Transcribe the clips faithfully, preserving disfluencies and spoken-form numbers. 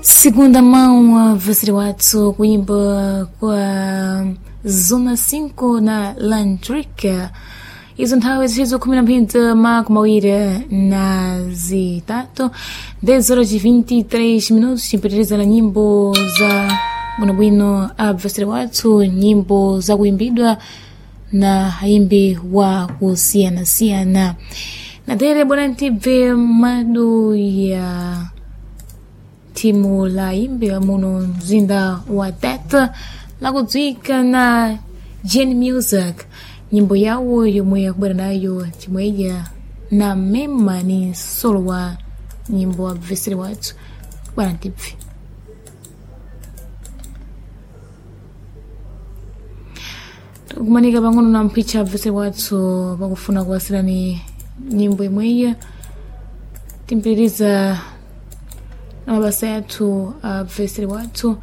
Segunda mão a Vasiri Watsu kuimba kwa Zona cinco na Landrika. Hizo nthawi zihizo kumi na mbili makumi mawiri na zitatu dez horas e vinte e três minutos timpitiriza na nyimbo za bwinobwino a Vasiri Watsu, nyimbo za kuimbidwa na aimbi wa kusiyanasiyana. Na tere bwana ntibve madu ya timu la imbi muno mzinda wa Tete la kudzwika na Gen Music, nyimbo yawo yomwe yakubwera nayo chimweja na mema ni solo wa nyimbo wa Vasiri Watsu bwana ntibve. Kumanika pang'ono na mpicha Vasiri Watsu pakufuna kuwasirani nyimbo imweya timpitiriza na mabasa yathu a Vasiri Watsu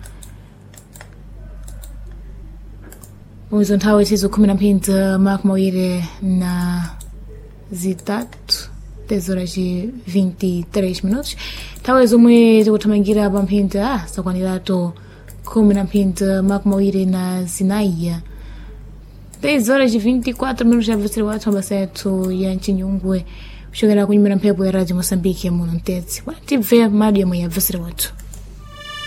mwizo nthawi tizo kumi na mbili makumi mawiri na zitatu dez horas e vinte e três minutos nthawi zomwe tikuthamangira pa mphindi ah zakwanirato kumi na mbili makumi mawiri na zinayi dez horas e vinte e quatro minutos ya Vasiri Watsu mabasa yathu ya Chinyungwe kuchokera kunyumira mphepo ya Radio Moçambique muno Mtedzi. Bwana tibve madu yamwe ya Vasiri Watsu.